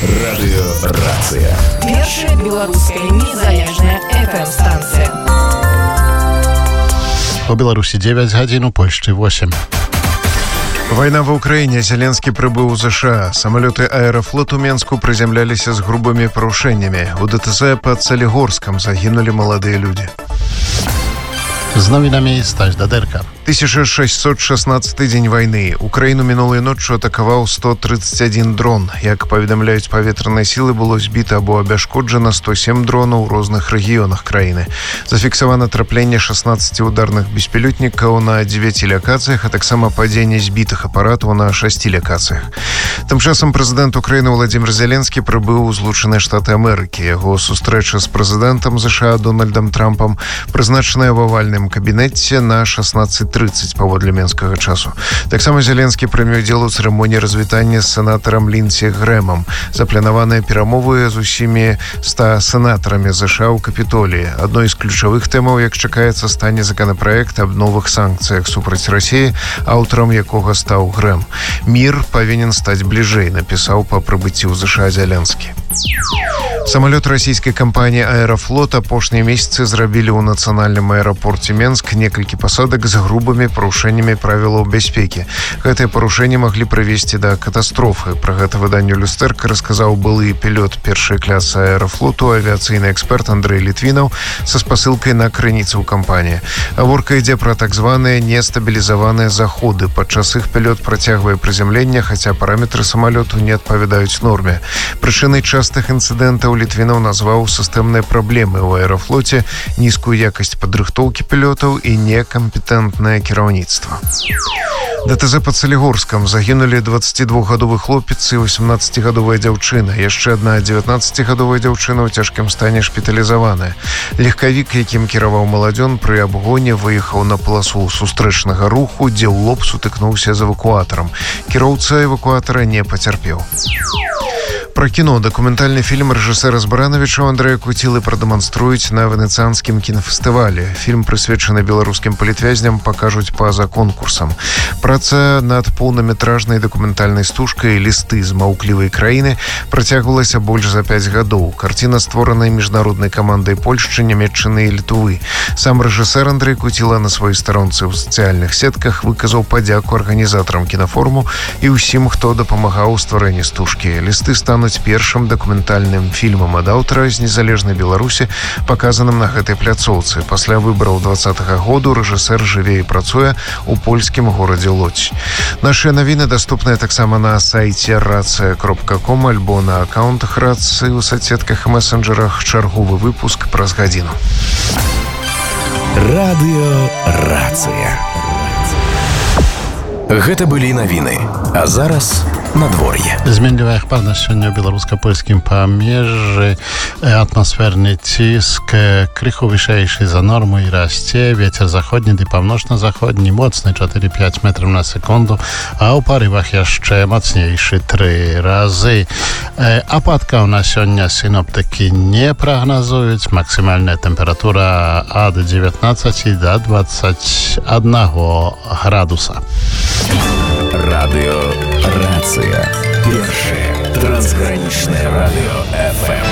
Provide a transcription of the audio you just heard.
Радыёрацыя. Першая беларуская незалежная FM-станцыя. У Беларусі 9 гадзін, у Польшчы 8. Вайна ва Ўкраіне. Зеленскі прыбыў у ЗША. Самалёты аэрафлоту Менску прызямляліся з грубымі парушэннямі. У ДТЗ пад Салігорскам загінулі маладыя людзі. З навінамі Стась Дадэрка. 1616 дзень вайны. Украіну мінулай ноччу атакаваў 131 дрон. Як паведамляюць паветраныя сілы, было збіта або абяшкоджана 107 дронаў у розных рэгіёнах краіны. Зафіксавана трапленне 16 ударных беспілотнікаў на 9 лакацыях, а таксама падзенне збітых апаратаў на 6 лакацыях. Тым часам прэзідэнт Украіны Владзімір Зеленскі прыбыў у Злучаныя Штаты Амерыкі. Яго сустрэча з прэзідэнтам ЗША Дональдам Трампам прызначаная в авальным кабінеце на 16:30 паводле менскага часу. Таксама Зеленскі прыме ўдзел у цырымоніі развітання з сенатарам Ліндсі Грэмам. Запланаваныя перамовы з усімі 100 сенатарамі ЗША ў Капітоліі. Адной з ключавых тэмаў, як чакаецца, стане законапраект аб новых санкцыях супраць Расіі, аўтарам якога стаў Грэм. Мір павінен стаць бліжэй, напісаў па прыбыцці ў ЗША Зеленскі. Самалёт расійскай кампаніі «Аэрафлот» апошнія месяцы зрабілі ў нацыянальным аэрапорце Менск некалькі пасадак з грубымі парушэннямі правілаў бяспекі. Гэтыя парушэнні маглі прывесці да катастрофы. Пра гэта выданню «Люстэрка» расказаў былы пілот першай класы «Аэрафлоту», авіяцыйны эксперт Андрэй Літвінаў са спасылкай на крыніцы ў кампаніі. Гаворка ідзе пра так званыя нестабілізаваныя заходы. Падчас іх пілот працягвае прызямленне, хаця параметры самалёту не адпавядаюць норме. Прычынай частых інцыдэнтаў Літвінаў назваў сістэмныя праблемы ў аэрафлоце, нізкую якасць падрыхтоўкі пілотаў і некампетэнтнае кіраўніцтва. ДТЗ пад Салігорскам загінулі 22-гадовы хлопец і 18-гадовая дзяўчына. Яшчэ адна 19-гадовая дзяўчына ў цяжкім стане шпіталізаваная. Легкавік, якім кіраваў маладзён, пры абгоне выехаў на паласу сустрэчнага руху, дзе ў лоб сутыкнуўся з эвакуатарам. Кіроўца эвакуатара не пацярпеў. Пра кіно. Дакументальны фільм рэжысэра Збарановіча Андрэя Куцілы прадэманструюць на Венецыянскім кінафестывалі. Фільм, прысвечаны беларускім палітвязням, пакажуць па-за конкурсам. Праца над поўнаметражнай дакументальнай стужкай «Лісты з маўклівай краіны» працягвалася больш за 5 гадоў. Карціна створана міжнароднай камандай Польшчы, Нямецчыны і Літвы. Сам рэжысэр Андрэй Куціла на сваёй старонцы ў сацыяльных сетках выказаў падзяку арганізатарам кінафоруму і ўсім, хто дапамагаў у стварэнні стужкі. «Лісты» стануць першым дакументальным фільмам ад аўтара з незалежнай Беларусі, паказаным на гэтай пляцоўцы. Пасля выбараў 2020 году рэжысэр жыве і працуе ў польскім горадзе Лодзь. Нашыя навіны даступныя таксама на сайце racja.com альбо на аккаунтах Рацыі ў соцсетках і месенджерах. Чарговы выпуск праз гадзіну. Радыёрацыя. Гэта былі навіны. А зараз надвор'е. Зменлівая хмарнасць сёння ў беларуска-польскім памежжы. Атмасферны ціск крыху вышэйшы за норму і расце. Вецер заходні ды паўночна-заходні моцны 4-5 метраў на секунду, а ў парывах яшчэ мацнейшы 3 разы. Ападкаў на сёння сіноптыкі не прагназуюць. Максімальная тэмпература ад 19 до 21 градуса. Радыёрацыя. Першае трансгранічнае радыё FM.